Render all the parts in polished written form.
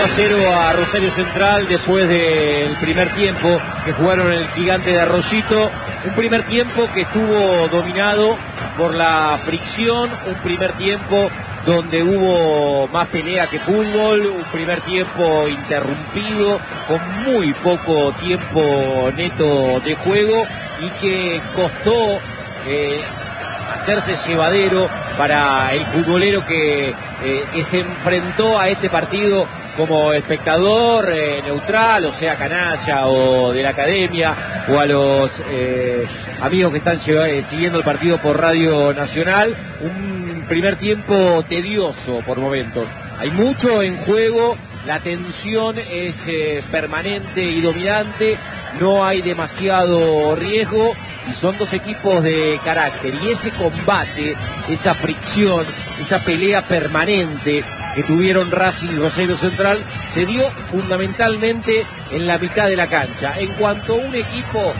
0 a Rosario Central después del primer tiempo que jugaron en el Gigante de Arroyito. Un primer tiempo que estuvo dominado por la fricción, un primer tiempo donde hubo más pelea que fútbol, un primer tiempo interrumpido, con muy poco tiempo neto de juego y que costó hacerse llevadero para el futbolero que se enfrentó a este partido como espectador neutral, o sea, canalla o de la academia, o a los amigos que están siguiendo el partido por Radio Nacional. Un primer tiempo tedioso por momentos. Hay mucho en juego, la tensión es permanente y dominante, no hay demasiado riesgo y son dos equipos de carácter. Y ese combate, esa fricción, esa pelea permanente que tuvieron Racing y Rosario Central se dio fundamentalmente en la mitad de la cancha. En cuanto un equipo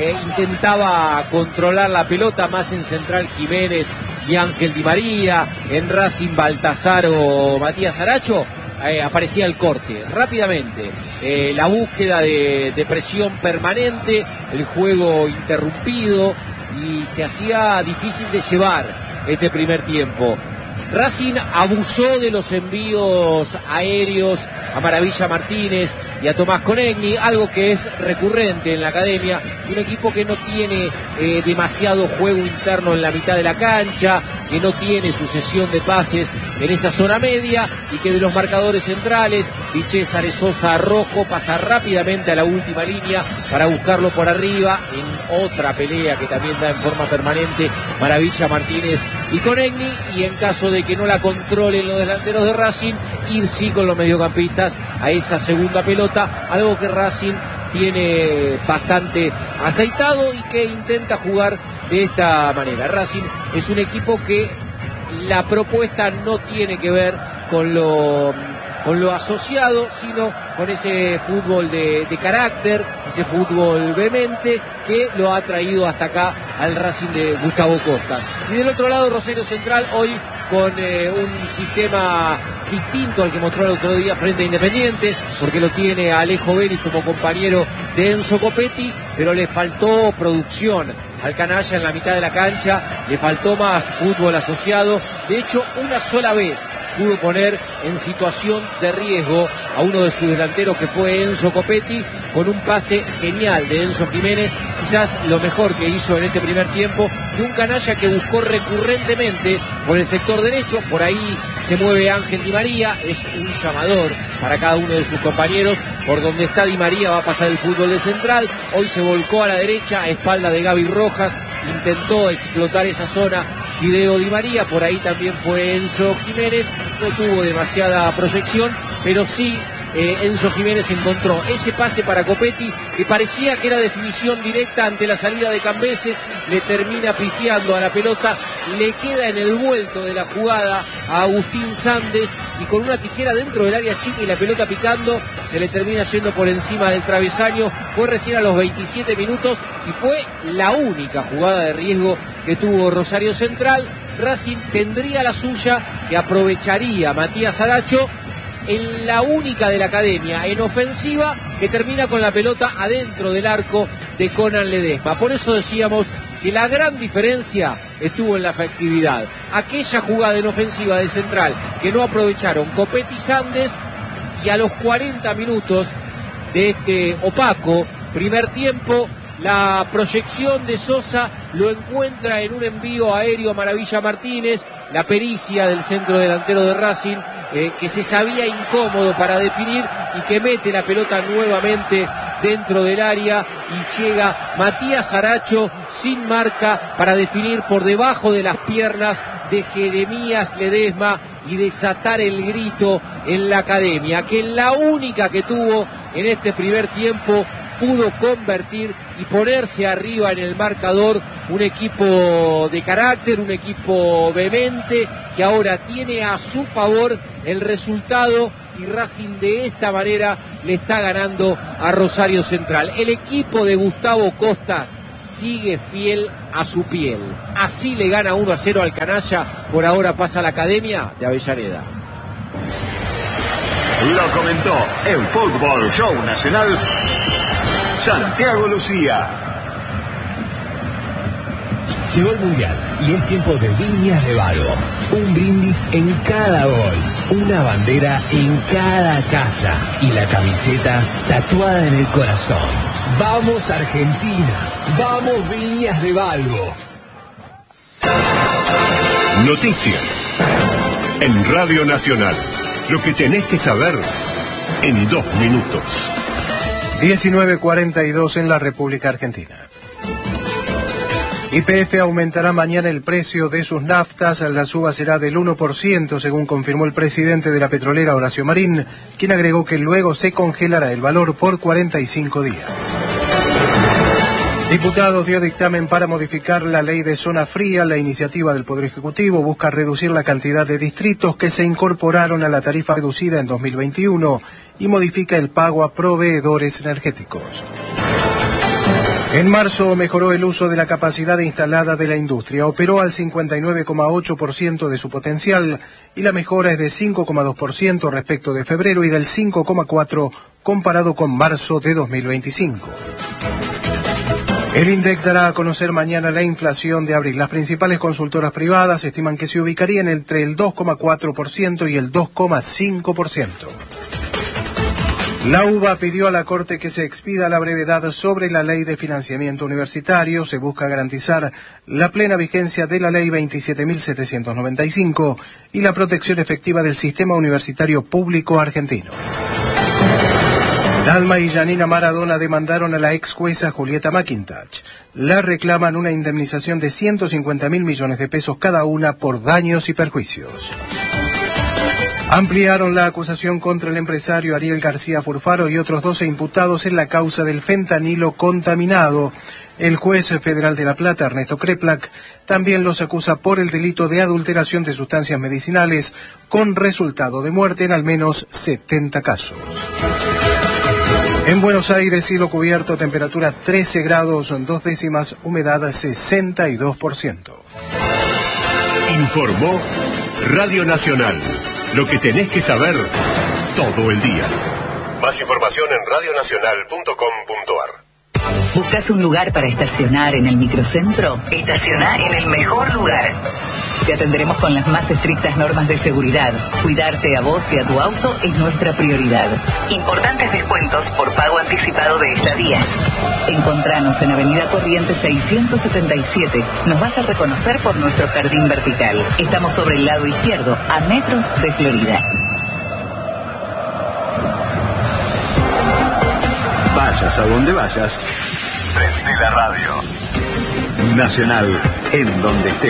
intentaba controlar la pelota, más en Central Jiménez y Ángel Di María, en Racing Baltasar o Matías Aracho, aparecía el corte rápidamente, la búsqueda de presión permanente, el juego interrumpido, y se hacía difícil de llevar este primer tiempo. Racing abusó de los envíos aéreos a Maravilla Martínez y a Tomás Conegni, algo que es recurrente en la academia. Es un equipo que no tiene demasiado juego interno en la mitad de la cancha, que no tiene sucesión de pases en esa zona media y que de los marcadores centrales, Vichez, Arezosa, Rojo, pasa rápidamente a la última línea para buscarlo por arriba en otra pelea que también da en forma permanente Maravilla Martínez y Conegni, y en caso de que no la controlen los delanteros de Racing, ir sí con los mediocampistas a esa segunda pelota, algo que Racing tiene bastante aceitado y que intenta jugar de esta manera. Racing es un equipo que la propuesta no tiene que ver con lo asociado, sino con ese fútbol de carácter, ese fútbol vehemente que lo ha traído hasta acá al Racing de Gustavo Costa. Y del otro lado, Rosario Central hoy con un sistema distinto al que mostró el otro día frente a Independiente, porque lo tiene a Alejo Vélez como compañero de Enzo Copetti, pero le faltó producción al canalla en la mitad de la cancha, le faltó más fútbol asociado. De hecho, una sola vez pudo poner en situación de riesgo a uno de sus delanteros, que fue Enzo Copetti, con un pase genial de Enzo Jiménez, quizás lo mejor que hizo en este primer tiempo, de un canalla que buscó recurrentemente por el sector derecho. Por ahí se mueve Ángel Di María, es un llamador para cada uno de sus compañeros. Por donde está Di María va a pasar el fútbol de Central. Hoy se volcó a la derecha a espalda de Gaby Rojas, intentó explotar esa zona Hideo Di María, por ahí también fue Enzo Jiménez, no tuvo demasiada proyección, pero sí Enzo Jiménez encontró ese pase para Copetti que parecía que era definición directa ante la salida de Cambeses, le termina pifiando a la pelota, le queda en el vuelto de la jugada a Agustín Sandes y con una tijera dentro del área chica y la pelota picando, se le termina yendo por encima del travesaño. Fue recién a los 27 minutos y fue la única jugada de riesgo que tuvo Rosario Central. Racing tendría la suya, que aprovecharía Matías Aracho en la única de la academia en ofensiva, que termina con la pelota adentro del arco de Conan Ledesma. Por eso decíamos que la gran diferencia estuvo en la efectividad. Aquella jugada en ofensiva de Central que no aprovecharon Copetti y Sandes, y a los 40 minutos de este opaco primer tiempo, la proyección de Sosa lo encuentra en un envío aéreo a Maravilla Martínez, la pericia del centro delantero de Racing, que se sabía incómodo para definir y que mete la pelota nuevamente dentro del área, y llega Matías Aracho sin marca para definir por debajo de las piernas de Jeremías Ledesma y desatar el grito en la academia, que en la única que tuvo en este primer tiempo pudo convertir y ponerse arriba en el marcador. Un equipo de carácter, un equipo vehemente, que ahora tiene a su favor el resultado, y Racing de esta manera le está ganando a Rosario Central. El equipo de Gustavo Costas sigue fiel a su piel. Así le gana 1-0 al canalla. Por ahora pasa a la academia de Avellaneda. Lo comentó en Fútbol Show Nacional Santiago Lucía. Llegó el Mundial y es tiempo de Viñas de Valgo. Un brindis en cada gol, una bandera en cada casa y la camiseta tatuada en el corazón. ¡Vamos Argentina! ¡Vamos Viñas de Valgo! Noticias en Radio Nacional. Lo que tenés que saber en 2 minutos. 19:42 en la República Argentina. YPF aumentará mañana el precio de sus naftas. La suba será del 1%, según confirmó el presidente de la petrolera, Horacio Marín, quien agregó que luego se congelará el valor por 45 días. Diputados dio dictamen para modificar la ley de zona fría. La iniciativa del Poder Ejecutivo busca reducir la cantidad de distritos que se incorporaron a la tarifa reducida en 2021 y modifica el pago a proveedores energéticos. En marzo mejoró el uso de la capacidad instalada de la industria. Operó al 59,8% de su potencial y la mejora es de 5,2% respecto de febrero y del 5,4% comparado con marzo de 2025. El INDEC dará a conocer mañana la inflación de abril. Las principales consultoras privadas estiman que se ubicarían entre el 2,4% y el 2,5%. La UBA pidió a la Corte que se expida la brevedad sobre la Ley de Financiamiento Universitario. Se busca garantizar la plena vigencia de la Ley 27.795 y la protección efectiva del sistema universitario público argentino. Dalma y Janina Maradona demandaron a la ex jueza Julieta McIntosh. La reclaman una indemnización de 150.000 millones de pesos cada una por daños y perjuicios. Ampliaron la acusación contra el empresario Ariel García Furfaro y otros 12 imputados en la causa del fentanilo contaminado. El juez federal de La Plata, Ernesto Kreplak, también los acusa por el delito de adulteración de sustancias medicinales con resultado de muerte en al menos 70 casos. En Buenos Aires, cielo cubierto, temperatura 13 grados, 2 décimas, humedad 62%. Informó Radio Nacional. Lo que tenés que saber todo el día. Más información en radionacional.com.ar. ¿Buscas un lugar para estacionar en el microcentro? Estaciona en el mejor lugar. Te atenderemos con las más estrictas normas de seguridad. Cuidarte a vos y a tu auto es nuestra prioridad. Importantes descuentos por pago anticipado de estadías. Encontranos en Avenida Corrientes 677. Nos vas a reconocer por nuestro jardín vertical. Estamos sobre el lado izquierdo, a metros de Florida. Vayas a donde vayas, prende la radio. Nacional, en donde estés.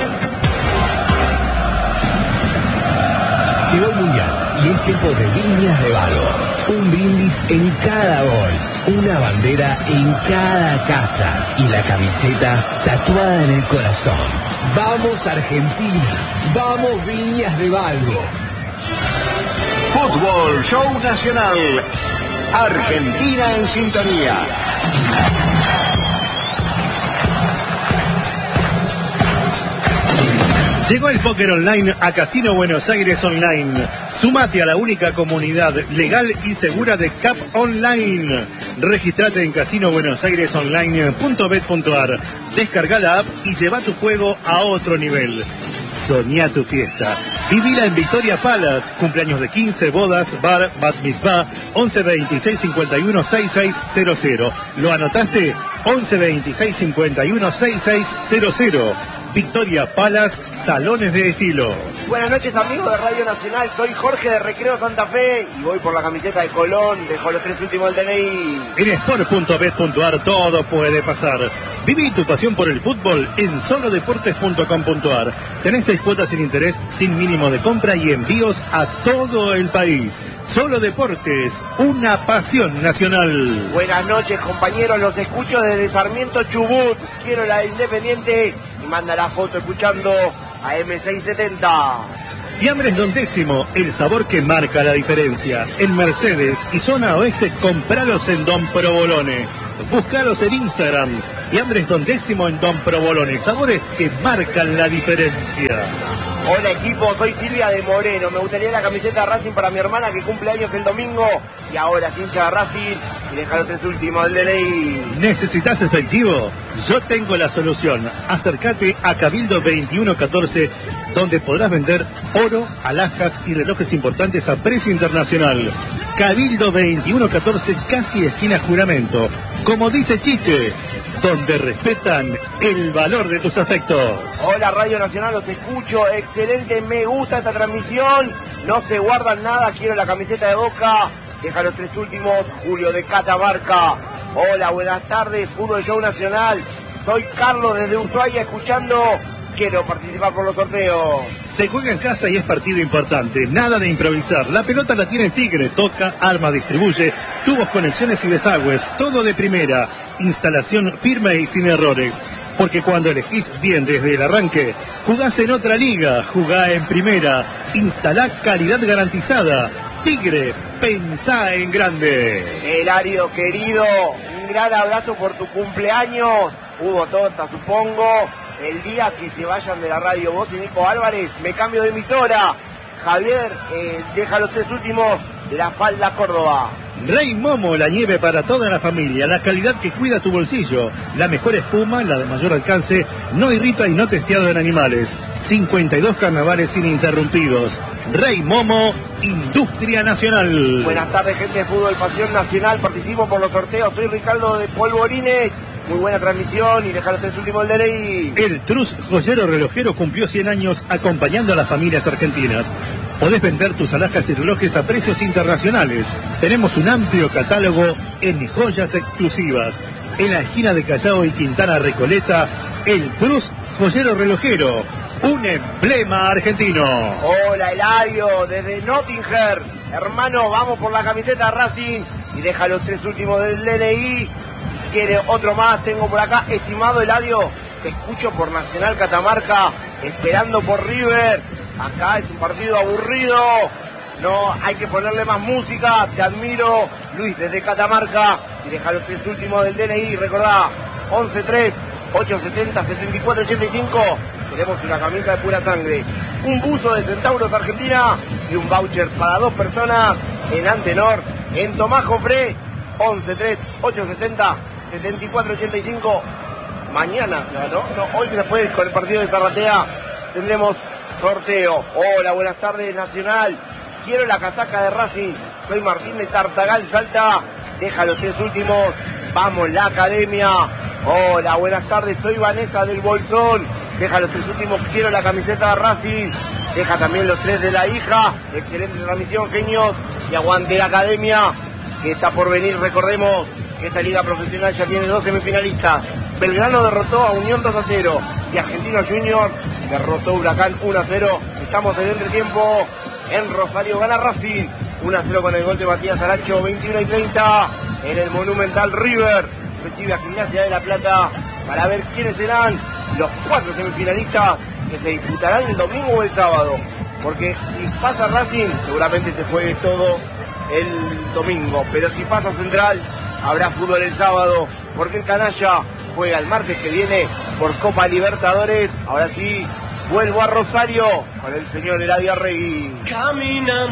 Llegó el Mundial y es tiempo de Viñas de Valgo. Un brindis en cada gol, una bandera en cada casa y la camiseta tatuada en el corazón. ¡Vamos Argentina! ¡Vamos Viñas de Valgo! Fútbol Show Nacional. Argentina en sintonía. Llegó el póker online a Casino Buenos Aires Online. Súmate a la única comunidad legal y segura de CAP Online. Registrate en casinobuenosairesonline.bet.ar. Descarga la app y lleva tu juego a otro nivel. Soñá tu fiesta. Vivila en Victoria Palace. Cumpleaños de 15, bodas, bar, bat mitzvah. 11 26 51 6600. ¿Lo anotaste? 11 26 51 6600. Victoria Palace, salones de estilo. Buenas noches, amigos de Radio Nacional. Soy Jorge de Recreo Santa Fe y voy por la camiseta de Colón. Dejo los 3 últimos del DNI. En sport.bet.ar todo puede pasar. Viví tu pasión por el fútbol en solodeportes.com.ar. Tenés 6 cuotas sin interés, sin mínimo de compra y envíos a todo el país. Solo Deportes, una pasión nacional. Buenas noches, compañeros. Los escucho desde Sarmiento, Chubut. Quiero la de Independiente y manda la foto escuchando a M670. Fiambres Don Décimo, el sabor que marca la diferencia. En Mercedes y zona oeste, compralos en Don Provolone. Búscalos en Instagram, Fiambres Don Décimo en Don Provolone. Sabores que marcan la diferencia. Hola equipo, soy Silvia de Moreno. Me gustaría la camiseta de Racing para mi hermana que cumple años el domingo. Y ahora hincha de Racing y deja los 3 últimos del DNI. ¿Necesitas efectivo? Yo tengo la solución. Acércate a Cabildo 2114, donde podrás vender oro, alhajas y relojes importantes a precio internacional. Cabildo 2114, casi esquina Juramento. Como dice Chiche, donde respetan el valor de tus afectos. Hola Radio Nacional, los escucho, excelente, me gusta esta transmisión, no se guardan nada, quiero la camiseta de Boca, deja los 3 últimos, Julio de Catamarca. Hola, buenas tardes, Fútbol Show Nacional, soy Carlos desde Ushuaia escuchando, quiero participar por los sorteos. Se juega en casa y es partido importante, nada de improvisar. La pelota la tiene Tigre, toca, arma, distribuye, tubos, conexiones y desagües, todo de primera. Instalación firme y sin errores. Porque cuando elegís bien desde el arranque, jugás en otra liga, jugá en primera. Instalá calidad garantizada. Tigre, pensá en grande. Eladio querido, un gran abrazo por tu cumpleaños. Hubo torta, supongo. El día que se vayan de la radio vos y Nico Álvarez, me cambio de emisora. Javier, deja los 3 últimos de la Falda Córdoba. Rey Momo, la nieve para toda la familia, la calidad que cuida tu bolsillo, la mejor espuma, la de mayor alcance, no irrita y no testeado en animales. 52 carnavales ininterrumpidos. Rey Momo, Industria Nacional. Buenas tardes, gente de Fútbol Pasión Nacional, participo por los sorteos, soy Ricardo de Polvorines. Muy buena transmisión y dejar los 3 últimos del DNI. El Trus Joyero Relojero cumplió 100 años acompañando a las familias argentinas. Podés vender tus alhajas y relojes a precios internacionales. Tenemos un amplio catálogo en joyas exclusivas. En la esquina de Callao y Quintana Recoleta, el Trus Joyero Relojero, un emblema argentino. Hola Eladio, desde Nottingham. Hermano, vamos por la camiseta Racing y deja los 3 últimos del DNI. Quiere otro más, tengo por acá, estimado Eladio, te escucho por Nacional Catamarca, esperando por River, acá es un partido aburrido, no, hay que ponerle más música, te admiro, Luis desde Catamarca, y deja los 3 últimos del DNI, recordá, 11-3-870-7485, tenemos una camisa de pura sangre, un buzo de Centauros Argentina, y un voucher para 2 personas en Antenor, en Tomás Jofré, 11-3-870-7485. Mañana, no, hoy después con el partido de Zarratea tendremos sorteo. Hola, buenas tardes Nacional. Quiero la casaca de Racing. Soy Martín de Tartagal, Salta. Deja los 3 últimos. Vamos, la academia. Hola, buenas tardes. Soy Vanessa del Bolsón. Deja los 3 últimos. Quiero la camiseta de Racing. Deja también los 3 de la hija. Excelente transmisión, genios. Y aguante la academia, que está por venir, recordemos. Esta liga profesional ya tiene 2 semifinalistas. Belgrano derrotó a Unión 2-0 y Argentinos Juniors derrotó a Huracán 1-0. Estamos en el entretiempo. En Rosario gana Racing 1-0 con el gol de Matías Aracho, 21:30. En el Monumental River recibe a Gimnasia de La Plata para ver quiénes serán los 4 semifinalistas que se disputarán el domingo o el sábado. Porque si pasa Racing, seguramente se juegue todo el domingo. Pero si pasa Central, habrá fútbol el sábado, porque el canalla juega el martes que viene por Copa Libertadores. Ahora sí, vuelvo a Rosario con el señor Eladio Arregui.